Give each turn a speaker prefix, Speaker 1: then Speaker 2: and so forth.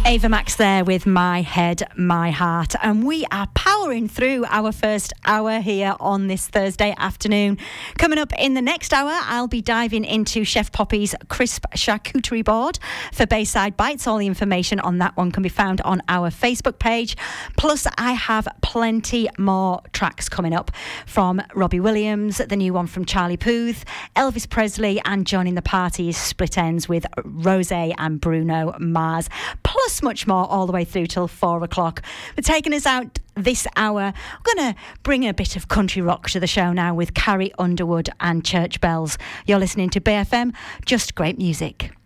Speaker 1: Ava Max there with My Head, My Heart, and we are powering through our first hour here on this Thursday afternoon. Coming up in the next hour, I'll be diving into Chef Poppy's crisp charcuterie board for Bayside Bites. All the information on that one can be found on our Facebook page. Plus, I have plenty more tracks coming up from Robbie Williams, the new one from Charlie Puth, Elvis Presley, and joining the party is Split Ends with Rosé and Bruno Mars. Plus much more all the way through till 4 o'clock. But taking us out this hour, I'm going to bring a bit of country rock to the show now with Carrie Underwood and Church Bells. You're listening to BFM, just great music.